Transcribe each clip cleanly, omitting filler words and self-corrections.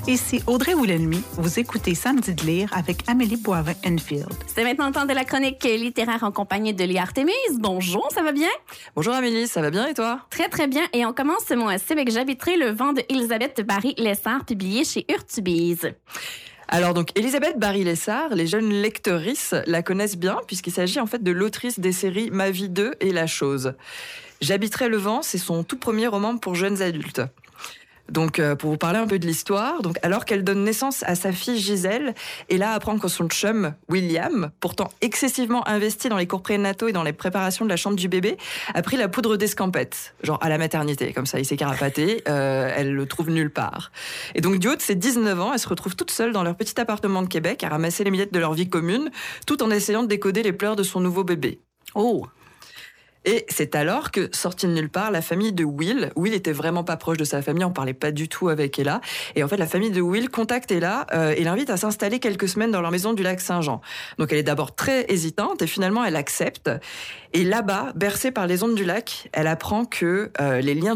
Ici Audrey Woolenmy, vous écoutez Samedi de lire avec Amélie Boivin-Enfield. C'est maintenant le temps de la chronique littéraire en compagnie de Lia Artémise. Bonjour, ça va bien? Bonjour Amélie, ça va bien et toi? Très, très bien. Et on commence ce mois-ci avec J'habiterai le vent de Elisabeth Barry-Lessard, publié chez Urtubise. Alors donc, Elisabeth Barry-Lessard, les jeunes lectrices la connaissent bien puisqu'il s'agit en fait de l'autrice des séries Ma vie 2 et La chose. J'habiterai le vent, c'est son tout premier roman pour jeunes adultes. Donc, pour vous parler un peu de l'histoire, donc alors qu'elle donne naissance à sa fille Gisèle, Ella apprend que son chum, William, pourtant excessivement investi dans les cours prénataux et dans les préparations de la chambre du bébé, a pris la poudre d'escampette, genre à la maternité, comme ça, il s'est carapaté, elle le trouve nulle part. Et donc, du haut de ses 19 ans, elle se retrouve toute seule dans leur petit appartement de Québec à ramasser les miettes de leur vie commune, tout en essayant de décoder les pleurs de son nouveau bébé. Oh! Et c'est alors que, sortie de nulle part, la famille de Will était vraiment pas proche de sa famille, on parlait pas du tout avec Ella. Et en fait, la famille de Will contacte Ella et l'invite à s'installer quelques semaines dans leur maison du lac Saint-Jean. Donc elle est d'abord très hésitante et finalement elle accepte. Et là-bas, bercée par les ondes du lac, elle apprend que les liens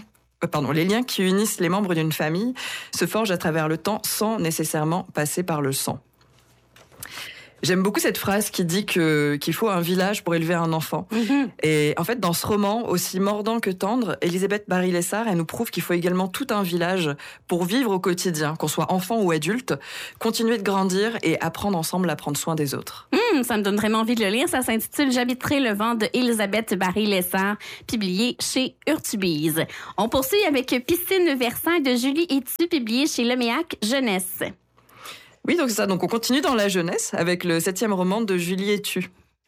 qui unissent les membres d'une famille se forgent à travers le temps sans nécessairement passer par le sang. J'aime beaucoup cette phrase qui dit qu'il faut un village pour élever un enfant. Mm-hmm. Et en fait, dans ce roman, aussi mordant que tendre, Elisabeth Barry-Lessard, elle nous prouve qu'il faut également tout un village pour vivre au quotidien, qu'on soit enfant ou adulte, continuer de grandir et apprendre ensemble à prendre soin des autres. Ça me donne vraiment envie de le lire. Ça s'intitule J'habiterai le vent de Elisabeth Barry-Lessard, publié chez Urtubise. On poursuit avec Piscine Versailles de Julie Etu, publié chez Leméac Jeunesse. Oui, donc c'est ça. Donc on continue dans la jeunesse avec le 7e roman de Julie Etu.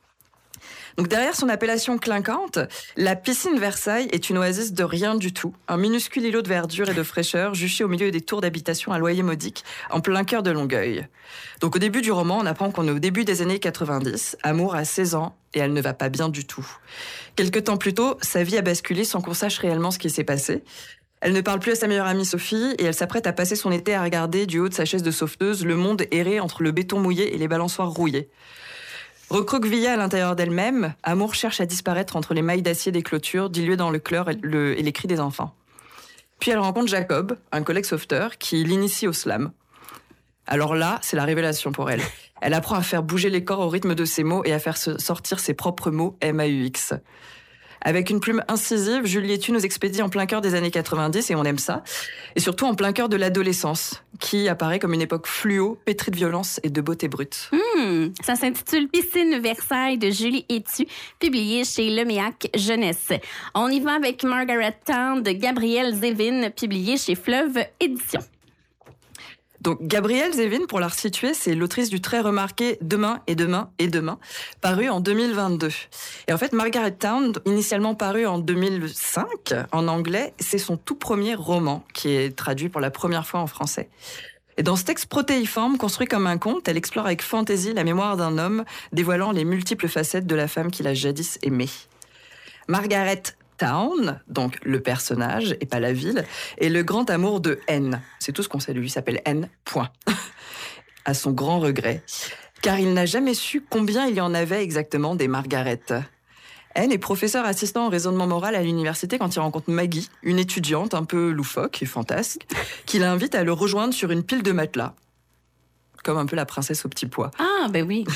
Donc derrière son appellation clinquante, la piscine Versailles est une oasis de rien du tout. Un minuscule îlot de verdure et de fraîcheur juché au milieu des tours d'habitation à loyer modique, en plein cœur de Longueuil. Donc au début du roman, on apprend qu'on est au début des années 90. Amour a 16 ans et elle ne va pas bien du tout. Quelque temps plus tôt, sa vie a basculé sans qu'on sache réellement ce qui s'est passé. Elle ne parle plus à sa meilleure amie Sophie et elle s'apprête à passer son été à regarder du haut de sa chaise de sauveteuse le monde errer entre le béton mouillé et les balançoires rouillés. Recroquevillée à l'intérieur d'elle-même, Amour cherche à disparaître entre les mailles d'acier des clôtures diluées dans le chlore et les cris des enfants. Puis elle rencontre Jacob, un collègue sauveteur, qui l'initie au slam. Alors là, c'est la révélation pour elle. Elle apprend à faire bouger les corps au rythme de ses mots et à faire sortir ses propres mots MAUX. Avec une plume incisive, Julie Etu nous expédie en plein cœur des années 90, et on aime ça. Et surtout en plein cœur de l'adolescence, qui apparaît comme une époque fluo, pétrie de violence et de beauté brute. Ça s'intitule Piscine Versailles de Julie Etu, publié chez Leméac Jeunesse. On y va avec Margaret Town de Gabrielle Zevin, publié chez Fleuve Éditions. Donc, Gabrielle Zevin, pour la resituer, c'est l'autrice du très remarqué Demain et demain et demain, paru en 2022. Et en fait, Margaret Town, initialement paru en 2005, en anglais, c'est son tout premier roman, qui est traduit pour la première fois en français. Et dans ce texte protéiforme, construit comme un conte, elle explore avec fantaisie la mémoire d'un homme, dévoilant les multiples facettes de la femme qu'il a jadis aimée. Margaret Town, donc le personnage et pas la ville, est le grand amour de N. C'est tout ce qu'on sait de lui, il s'appelle N, point. À son grand regret. Car il n'a jamais su combien il y en avait exactement des Margaret. N est professeur assistant en raisonnement moral à l'université quand il rencontre Maggie, une étudiante un peu loufoque et fantasque, qui l'invite à le rejoindre sur une pile de matelas. Comme un peu la princesse au petit pois. Ah, ben oui.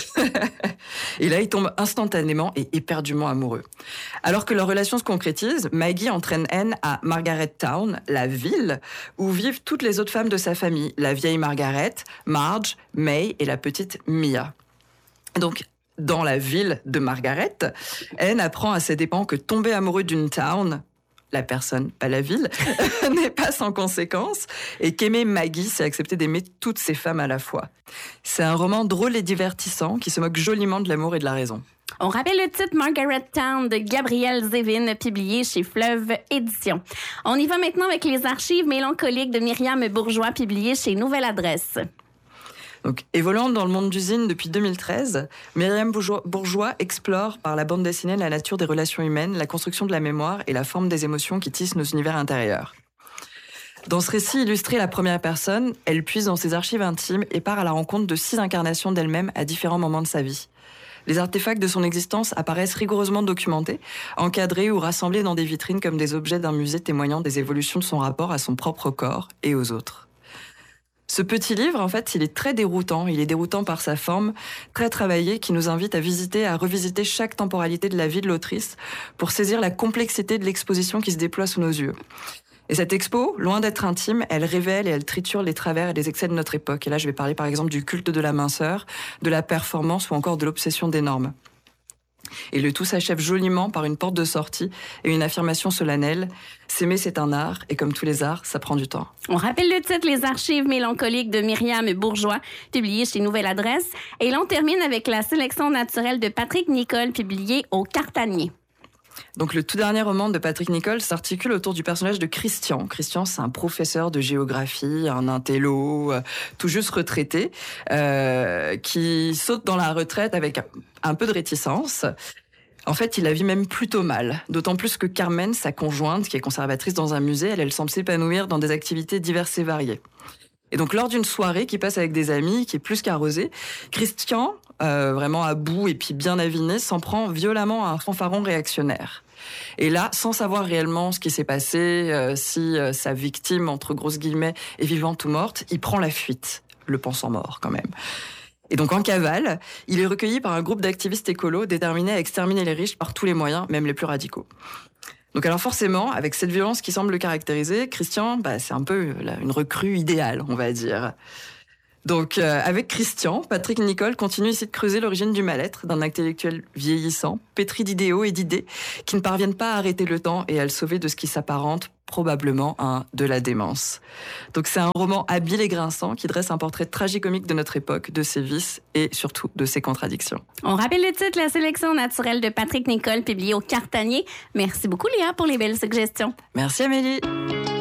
Et là, ils tombent instantanément et éperdument amoureux. Alors que leur relation se concrétise, Maggie entraîne Anne à Margaret Town, la ville, où vivent toutes les autres femmes de sa famille. La vieille Margaret, Marge, May et la petite Mia. Donc, dans la ville de Margaret, Anne apprend à ses dépens que tomber amoureux d'une town, la personne, pas la ville, n'est pas sans conséquence, et qu'aimer Maggie, c'est accepter d'aimer toutes ces femmes à la fois. C'est un roman drôle et divertissant qui se moque joliment de l'amour et de la raison. On rappelle le titre Margaret Town de Gabrielle Zevin, publié chez Fleuve Éditions. On y va maintenant avec les archives mélancoliques de Myriam Bourgeois, publiées chez Nouvelle Adresse. Donc, évoluant dans le monde d'usine depuis 2013, Myriam Bourgeois explore par la bande dessinée la nature des relations humaines, la construction de la mémoire et la forme des émotions qui tissent nos univers intérieurs. Dans ce récit illustré à la première personne, elle puise dans ses archives intimes et part à la rencontre de 6 incarnations d'elle-même à différents moments de sa vie. Les artefacts de son existence apparaissent rigoureusement documentés, encadrés ou rassemblés dans des vitrines comme des objets d'un musée témoignant des évolutions de son rapport à son propre corps et aux autres. Ce petit livre, en fait, il est très déroutant. Il est déroutant par sa forme, très travaillée, qui nous invite à revisiter chaque temporalité de la vie de l'autrice pour saisir la complexité de l'exposition qui se déploie sous nos yeux. Et cette expo, loin d'être intime, elle révèle et elle triture les travers et les excès de notre époque. Et là, je vais parler par exemple du culte de la minceur, de la performance ou encore de l'obsession des normes. Et le tout s'achève joliment par une porte de sortie et une affirmation solennelle. S'aimer, c'est un art, et comme tous les arts, ça prend du temps. On rappelle le titre, Les archives mélancoliques de Myriam Bourgeois, publié chez Nouvelle Adresse. Et l'on termine avec La sélection naturelle de Patrick Nicole, publié au Cartanier. Donc le tout dernier roman de Patrick Nicole s'articule autour du personnage de Christian. Christian, c'est un professeur de géographie, un intello, tout juste retraité, qui saute dans la retraite avec un peu de réticence. En fait, il la vit même plutôt mal. D'autant plus que Carmen, sa conjointe, qui est conservatrice dans un musée, elle semble s'épanouir dans des activités diverses et variées. Et donc, lors d'une soirée qui passe avec des amis, qui est plus qu'arrosée, Christian, vraiment à bout et puis bien aviné, s'en prend violemment à un fanfaron réactionnaire. Et là, sans savoir réellement ce qui s'est passé, si sa victime, entre grosses guillemets, est vivante ou morte, il prend la fuite, le pensant mort quand même. Et donc en cavale, il est recueilli par un groupe d'activistes écolos déterminés à exterminer les riches par tous les moyens, même les plus radicaux. Donc alors forcément, avec cette violence qui semble le caractériser, Christian, c'est un peu une recrue idéale, on va dire. Donc avec Christian, Patrick Nicole continue ici de creuser l'origine du mal-être d'un intellectuel vieillissant, pétri d'idéaux et d'idées qui ne parviennent pas à arrêter le temps et à le sauver de ce qui s'apparente probablement à de la démence. Donc c'est un roman habile et grinçant qui dresse un portrait tragicomique de notre époque, de ses vices et surtout de ses contradictions. On rappelle le titre, La sélection naturelle de Patrick Nicole, publié au Cartanier. Merci beaucoup Léa pour les belles suggestions. Merci Amélie.